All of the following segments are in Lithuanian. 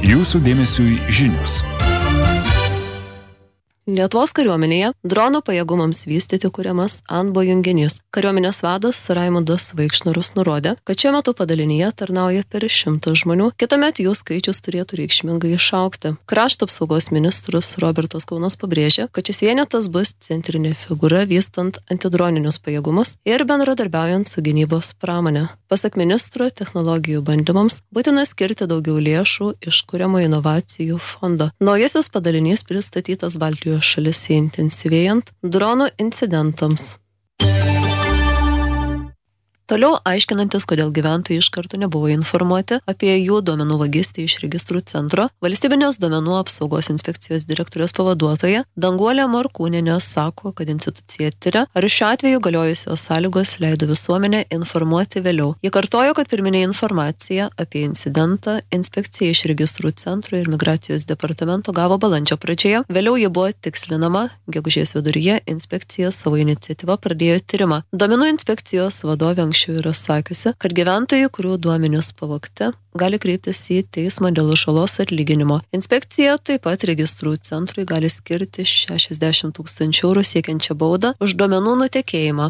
Jūsų dėmesiui žinios. Lietuvos kariuomenėje dronų pajėgumams vystyti kuriamas ANBO junginys. Kariuomenės vadas Raimundas Vaikšnarus nurodė, kad šiuo metu padalinyje tarnauja per 100 žmonių, kitąmet jų skaičius turėtų reikšmingai išaugti. Krašto apsaugos ministras Robertas Kaunas pabrėžė, kad šis vienetas bus centrinė figūra vystant antidroninius pajėgumus ir bendradarbiaujant su gynybos pramonė. Pasak ministro, technologijų bandymams būtina skirti daugiau lėšų iš kuriamo inovacijų fondo. Naujasis padalinys pristatytas Baltijos šalyse intensyvėjant dronų incidentams. Toliau aiškinantis, kodėl gyventojai iš karto nebuvo informuoti apie jų duomenų vagystę iš registrų centro, Valstybinės duomenų apsaugos inspekcijos direktoriaus pavaduotoja Danguolė Morkūnienė sako, kad institucija tiria, ar šiuo atveju galiojusios sąlygos leido visuomenę informuoti vėliau. Ji kartojo, kad pirminė informacija apie incidentą inspekcija iš registrų centro ir migracijos departamento gavo balandžio pradžioje, vėliau ji buvo tikslinama, gegužės viduryje inspekcija savo iniciatyvą pradėjo tyrimą. Duomenų inspekcijos vadovė anksčiau yra sakiusi, kad gyventojai, kurių duomenys pavogti, gali kreiptis į teismą dėl žalos atlyginimo. Inspekcija taip pat registrų centrui gali skirti 60 000 eurų siekiančią baudą už duomenų nutekėjimą.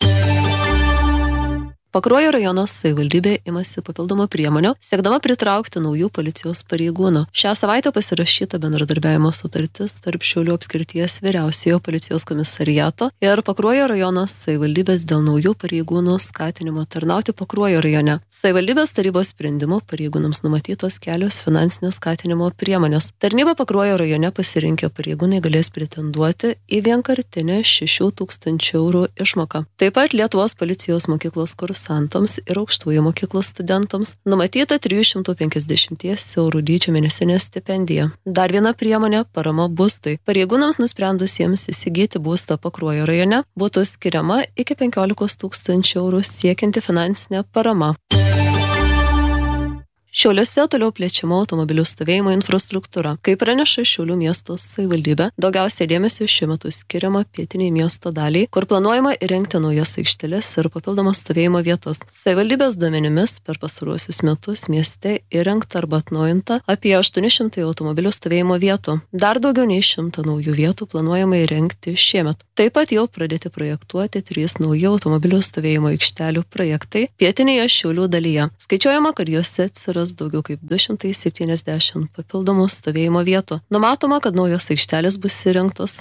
Pakruojo rajono savivaldybė imasi papildomų priemonių, siekdama pritraukti naujų policijos pareigūnų. Šią savaitę pasirašyta bendradarbiavimo sutartis tarp Šiaulių apskrities vyriausiojo policijos komisariato ir Pakruojo rajono savivaldybės dėl naujų pareigūnų skatinimo tarnauti Pakruojo rajone. Savivaldybės tarybos sprendimų pareigūnams numatytos kelios finansinės skatinimo priemonės. Tarnybą Pakruojo rajone pasirinkę pareigūnai galės pretenduoti į vienkartinę 6 000 eurų išmoką. Taip pat Lietuvos policijos mokyklos kursantams ir aukštųjų mokyklos studentams numatyta 350 eurų dydžio mėnesinė stipendija. Dar viena priemonė – parama būstui. Pareigūnams nusprendusiems įsigyti būstą Pakruojo rajone būtų skiriama iki 15 000 eurų siekianti finansinė parama. Šiauliuose toliau plečiama automobilių stovėjimo infrastruktūra. Kaip praneša Šiaulių miesto savivaldybė, daugiausiai dėmesio šiuo metu skiriama pietiniai miesto daliai, kur planuojama įrengti naujas aikšteles ir papildomas stovėjimo vietas. Savivaldybės duomenimis per pastaruosius metus mieste įrengta arba atnaujinta apie 800 automobilių stovėjimo vietų. Dar daugiau nei 100 naujų vietų planuojama įrengti šiemet. Taip pat jau pradėti projektuoti 3 nauji automobilių stovėjimo aikštelių projektai pietinėje Šiaulių dalyje. Skaičiuojama, kad juose atsiras daugiau kaip 270 papildomų stovėjimo vietų. Numatoma, kad naujos aikštelės bus įrengtos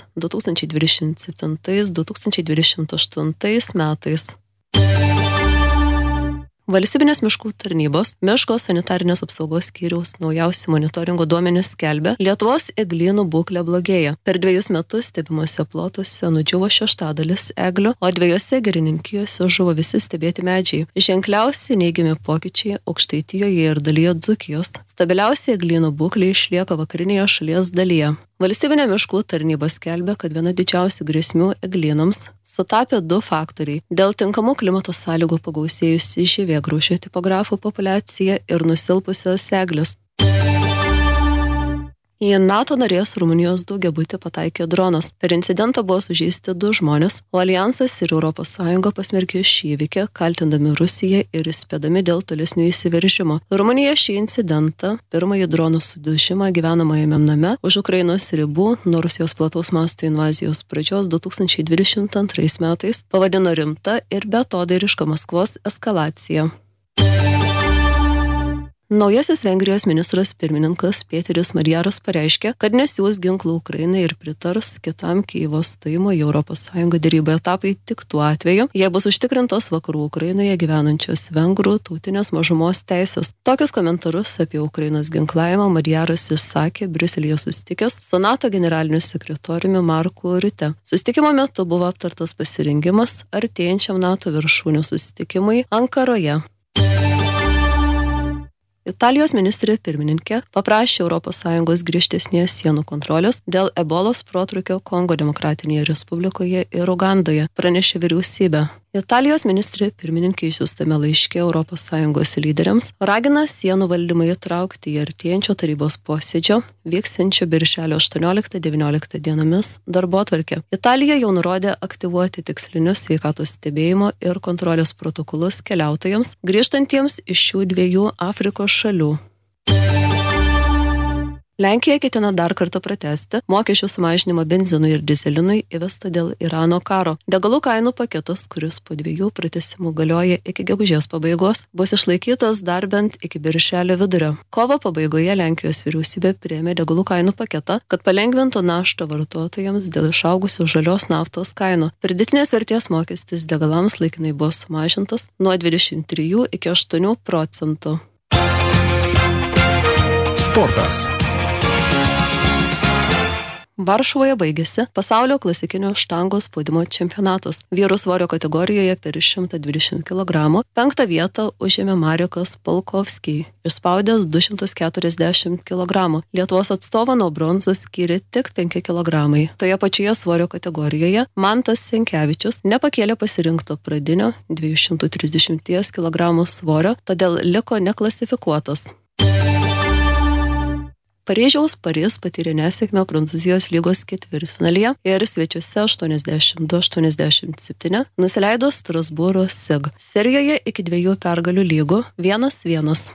2027-2028 metais. Valstybinės miškų tarnybos miško sanitarinės apsaugos skyriaus naujausi monitoringo duomenys skelbia, Lietuvos eglynų būklė blogėja. Per 2 metus stebimuose plotuose nudžiuvo 1/6 eglių, o 2 girininkijose žuvo visi stebėti medžiai. Ženkliausi neigiami pokyčiai Aukštaitijoje ir dalyje Dzūkijos. Stabiliausia eglynų būklė išlieka vakarinėje šalies dalyje. Valstybinė miškų tarnyba skelbia, kad viena didžiausių grėsmių eglynams sutapė 2 faktoriai – dėl tinkamų klimato sąlygų pagausėjusi žievėgraužio tipografų populiacija ir nusilpusios eglės. Į NATO narės Rumunijos daugiabutį pataikė dronas. Per incidentą buvo sužeisti 2 žmonės, o Aljansas ir ES pasmerkė šį įvykį, kaltindami Rusiją ir įspėdami dėl tolesnių įsiveržimo. Rumunija šį incidentą, pirmąjį dronų sudužimą gyvenamajame name už Ukrainos ribų nuo Rusijos plataus masto invazijos pradžios 2022 metais, pavadino rimta ir beatodairiška Maskvos eskalacija. Naujasis Vengrijos ministras pirmininkas Pėteris Marjaras pareiškė, kad nesiūs ginklų Ukrainai ir pritars kitam Kijevo stojimo į ES derybų etapui tik tuo atveju, jei bus užtikrintos vakarų Ukrainoje gyvenančios vengrų tautinės mažumos teisės. Tokius komentarus apie Ukrainos ginklavimą Marjaras išsakė Briuselyje susitikęs su NATO generaliniu sekretoriumi Marku Riute. Susitikimo metu buvo aptartas pasirengimas artėjančiam NATO viršūnių susitikimui Ankaroje. Italijos ministrė pirmininkė paprašė ES griežtesnės sienų kontrolės dėl ebolos protrūkio Kongo Demokratinėje Respublikoje ir Ugandoje, pranešė vyriausybė. Italijos ministrė pirmininkė išsiųstame laiške ES lyderiams ragina sienų valdymą įtraukti į artėjančio tarybos posėdžio, vyksiančio birželio 18-19 dienomis darbotvarkę. Italija jau nurodė aktyvuoti tikslinius sveikatos stebėjimo ir kontrolės protokolus keliautojams, grįžtantiems iš šių 2 Afrikos šalių. Lenkija ketina dar kartą pratęsti mokesčių sumažinimą benzinui ir dyzelinui įvestą dėl Irano karo. Degalų kainų paketas, kuris po 2 pratęsimų galioja iki gegužės pabaigos, bus išlaikytas dar bent iki birželio vidurio. Kovo pabaigoje Lenkijos vyriausybė priėmė degalų kainų paketą, kad palengvintų naštą vartotojams dėl išaugusių žalios naftos kainų. Pridėtinės vertės mokestis degalams laikinai buvo sumažintas nuo 23 iki 8%. Sportas. Varšuvoje baigėsi pasaulio klasikinio štangos spaudimo čempionatas. Vyrų svorio kategorijoje per 120 kg 5 vietą užėmė Marekas Polkovskij, išspaudęs 240 kg. Lietuvos atstovą nuo bronzos skyrė tik 5 kg. Toje pačioje svorio kategorijoje Mantas Senkevičius nepakėlė pasirinkto pradinio 230 kg svorio, todėl liko neklasifikuotas. Paryžiaus Paris patyrė nesėkmę Prancūzijos lygos ketvirtfinalyje ir svečiuose 82-87 nusileido Strasbūro SIG. Serijoje iki 2 pergalių lygų 1-1.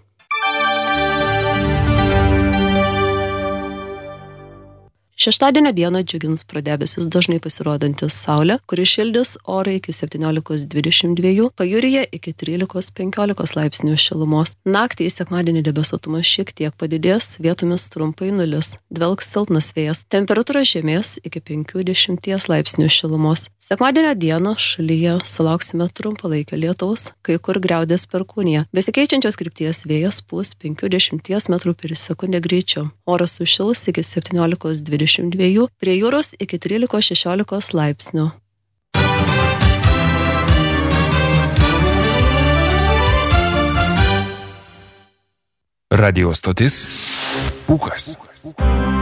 Šeštadienio dieną džiugins pro debesis dažnai pasirodantis saulė, kuri šildys orą iki 17-22, pajūryje iki 13-15 laipsnių šilumos. Naktį į sekmadienį debesuotumas šiek tiek padidės, vietomis trumpai nulis, dvelks silpnas vėjas. Temperatūra žemės iki 50 laipsnių šilumos. Sekmadienio dieną šalyje sulauksime trumpalaikio lietaus, kai kur griaudės perkūnija. Besikeičiančios krypties vėjas pūs 50 metrų per sekundę greičiu. Oras sušils iki 17-22, prie jūros iki 13-16 laipsnių. Radio stotis Pūkas.